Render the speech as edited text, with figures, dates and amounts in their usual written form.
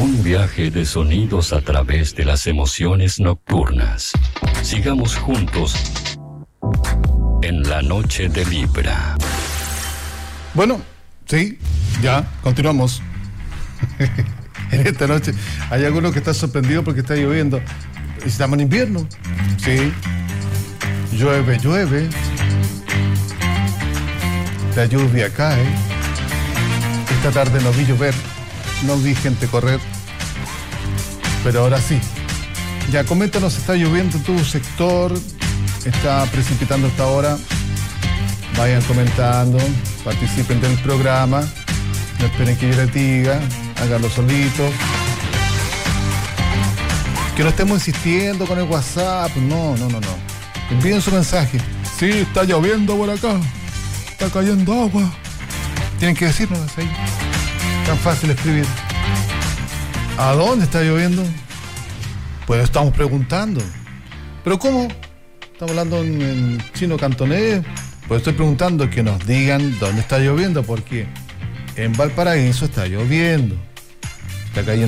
Un viaje de sonidos a través de las emociones nocturnas. Sigamos juntos en la noche de Libra. Bueno, sí, ya, continuamos. En esta noche hay algunos que están sorprendidos porque está lloviendo. Estamos en invierno. Sí. Llueve. La lluvia cae. Esta tarde no vi llover, no vi gente correr. Pero ahora sí. Ya, coméntanos, ¿está lloviendo en tu sector? ¿Está precipitando esta hora? Vayan comentando, participen del programa. No esperen que yo les diga, háganlo solito. Que no estemos insistiendo con el WhatsApp. No. Envíen su mensaje. Sí, está lloviendo por acá. Está cayendo agua. Tienen que decirnos ahí. Tan fácil escribir. ¿A dónde está lloviendo? Pues estamos preguntando. ¿Pero cómo? Estamos hablando en chino cantonés. Pues estoy preguntando que nos digan dónde está lloviendo, porque en Valparaíso está lloviendo. Está cayendo